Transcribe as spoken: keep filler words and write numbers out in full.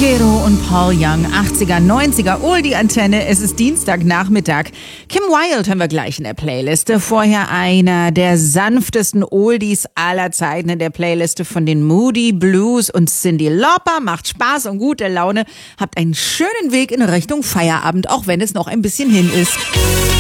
Gero und Paul Young, achtziger, neunziger, Oldie-Antenne. Es ist Dienstagnachmittag. Kim Wilde haben wir gleich in der Playliste. Vorher einer der sanftesten Oldies aller Zeiten in der Playliste von den Moody Blues und Cyndi Lauper. Macht Spaß und gute Laune. Habt einen schönen Weg in Richtung Feierabend, auch wenn es noch ein bisschen hin ist.